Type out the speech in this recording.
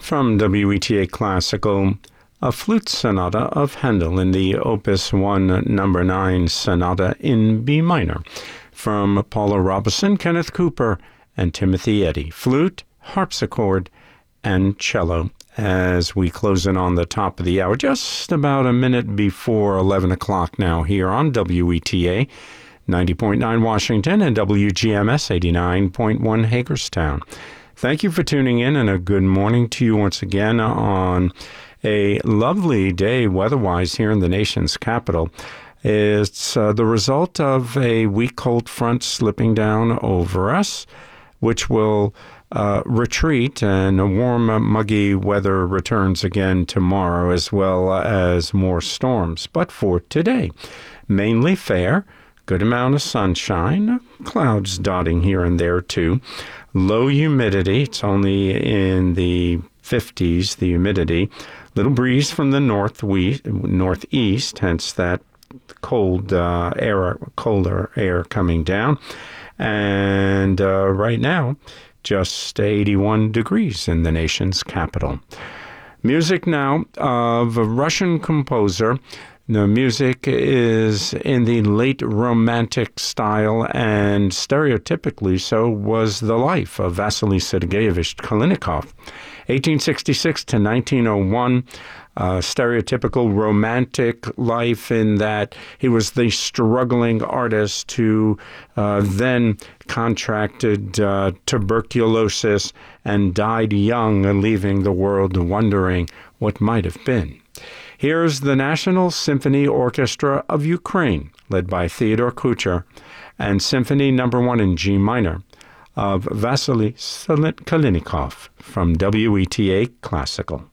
From WETA Classical, a flute sonata of Handel in the Opus 1 Number 9 Sonata in B minor. From Paula Robison, Kenneth Cooper, and Timothy Eddy, flute, harpsichord, and cello. As we close in on the top of the hour, just about a minute before 11 o'clock now here on WETA 90.9 Washington and WGMS 89.1 Hagerstown. Thank you for tuning in, and a good morning to you once again on a lovely day weather-wise here in the nation's capital. It's the result of a weak cold front slipping down over us, which will retreat, and a warm, muggy weather returns again tomorrow, as well as more storms. But for today, mainly fair, good amount of sunshine, clouds dotting here and there too. Low humidity, it's only in the 50s, the humidity. Little breeze from the northeast, hence that colder air coming down. And right now, just 81 degrees in the nation's capital. Music now of a Russian composer. The music is in the late Romantic style, and stereotypically so was the life of Vasily Sergeyevich Kalinikov. 1866 to 1901, stereotypical Romantic life in that he was the struggling artist who then contracted tuberculosis and died young, leaving the world wondering what might have been. Here's the National Symphony Orchestra of Ukraine, led by Theodore Kucher, and Symphony No. 1 in G minor of Vasily Kalinikov from WETA Classical.